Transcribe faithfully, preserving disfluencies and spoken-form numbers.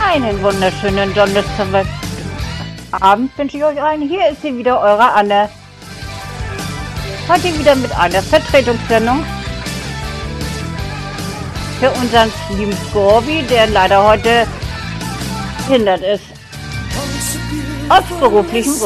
Einen wunderschönen Donnerstagabend wünsche ich euch allen. Hier ist sie wieder, eure Anne. Heute wieder mit einer Vertretungssendung für unseren lieben Gorbi, der leider heute behindert ist. Aus beruflichen Gründen.